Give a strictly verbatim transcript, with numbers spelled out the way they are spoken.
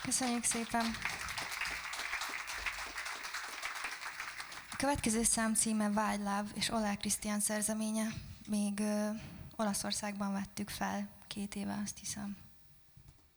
Köszönjük szépen! A következő szám címe Wild Love, és Oláh Krisztián szerzeménye. Még ö, Olaszországban vettük fel két éve, azt hiszem.